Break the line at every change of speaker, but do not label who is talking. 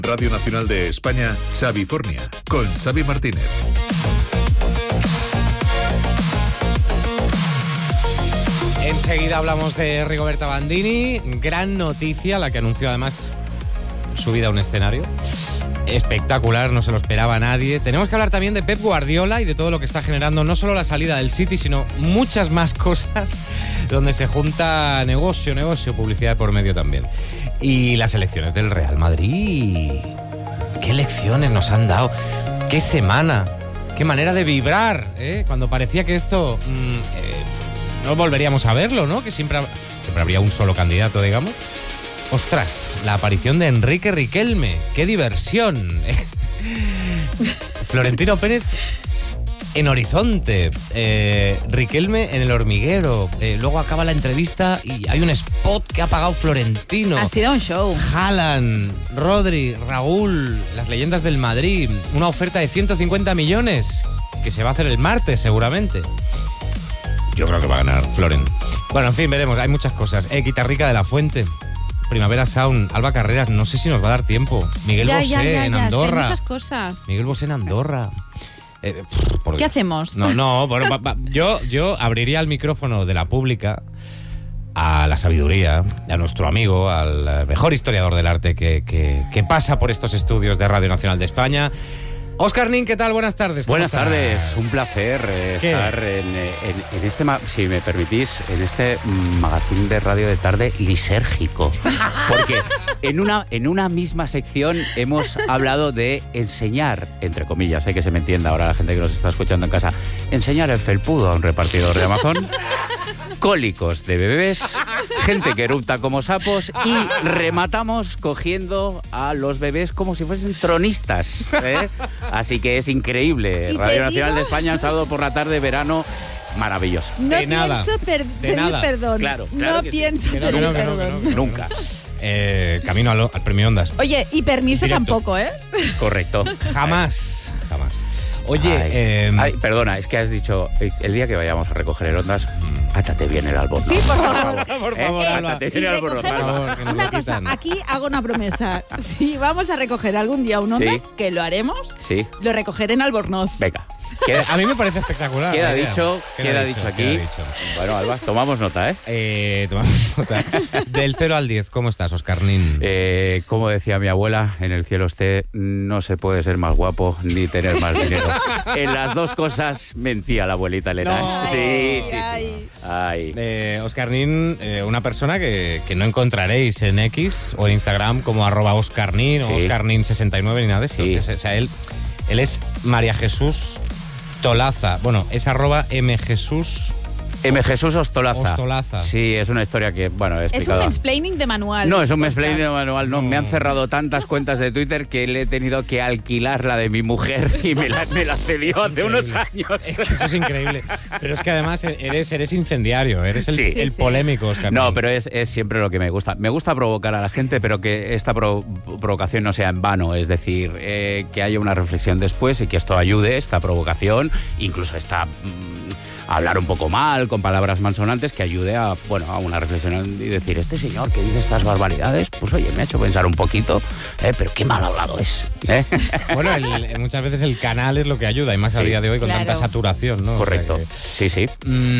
Radio Nacional de España, Xavifornia, con Xavi Martínez.
Enseguida hablamos de Rigoberta Bandini. Gran noticia, la que anunció además subida a un escenario. Espectacular, no se lo esperaba nadie. Tenemos que hablar también de Pep Guardiola y de todo lo que está generando no solo la salida del City, sino muchas más cosas donde se junta negocio, publicidad por medio también. Y las elecciones del Real Madrid. ¿Qué lecciones nos han dado? ¡Qué semana! ¡Qué manera de vibrar! Cuando parecía que esto no volveríamos a verlo, ¿no? Que siempre habría un solo candidato, digamos. ¡Ostras! La aparición de Enrique Riquelme. ¡Qué diversión! Florentino Pérez en Horizonte. Riquelme en El Hormiguero. Luego acaba la entrevista y hay un spot que ha pagado Florentino.
Ha sido un show.
Haaland, Rodri, Raúl, las leyendas del Madrid. Una oferta de 150 millones que se va a hacer el martes seguramente. Yo creo que va a ganar Floren. Bueno, en fin, veremos. Hay muchas cosas. Guitarrica de la Fuente. Primavera Sound, Alba Carreras, no sé si nos va a dar tiempo. Miguel Bosé en Andorra.
Hay muchas cosas.
Miguel Bosé en Andorra.
¿Qué hacemos?
No, bueno, yo abriría el micrófono de la pública a la sabiduría, a nuestro amigo, al mejor historiador del arte que pasa por estos estudios de Radio Nacional de España. Óscar Nin, ¿qué tal? Buenas tardes.
Buenas tardes, un placer estar en este, si me permitís, en este magazín de radio de tarde lisérgico. Porque en una misma sección hemos hablado de enseñar, entre comillas, que se me entienda ahora la gente que nos está escuchando en casa, enseñar el felpudo a un repartidor de Amazon, cólicos de bebés, gente que erupta como sapos y rematamos cogiendo a los bebés como si fuesen tronistas, Así que es increíble. Radio Nacional de España, un sábado por la tarde, verano, maravilloso.
No pienso pedir perdón.
Claro
no pienso pedir perdón.
Nunca.
Camino al premio Ondas.
Oye, y permiso directo. Tampoco,
Correcto.
Jamás. Oye,
ay, perdona, es que has dicho, el día que vayamos a recoger el Ondas, átate bien el albornoz.
Sí, por favor.
Por favor,
átate bien el albornoz.
Una cosa, aquí hago una promesa. Si vamos a recoger algún día un Ondas, que lo haremos, lo recogeré en Albornoz.
Venga.
A mí me parece espectacular.
Queda dicho aquí. Bueno, Alba, tomamos nota,
Tomamos nota. Del 0 al 10, ¿cómo estás, Óscar Nin?
Como decía mi abuela, en el cielo esté, no se puede ser más guapo ni tener más dinero. En las dos cosas mentía la abuelita Elena.
No,
sí.
Ay.
Óscar Nin, una persona que no encontraréis en X o en Instagram como @Óscar Nin o Óscar Nin 69 ni nada de esto. O sea, él es María Jesús Tolaza. Bueno, es @mjesús Ostolaza. Sí,
es una historia que, he explicado.
Es un mansplaining de manual.
No, es un mansplaining de manual, no. Me han cerrado tantas cuentas de Twitter que le he tenido que alquilar la de mi mujer y me la cedió hace unos años.
Es que eso es increíble. Pero es que además eres incendiario, eres el polémico, Óscar.
No, pero es siempre lo que me gusta. Me gusta provocar a la gente, pero que esta provocación no sea en vano. Es decir, que haya una reflexión después y que esto ayude, esta provocación, incluso esta... hablar un poco mal, con palabras malsonantes, que ayude a una reflexión y decir, este señor que dice estas barbaridades, pues oye, me ha hecho pensar un poquito, pero qué mal hablado es.
Bueno, muchas veces el canal es lo que ayuda, y más a día de hoy con tanta saturación, ¿no?
Correcto,
o sea que...
sí.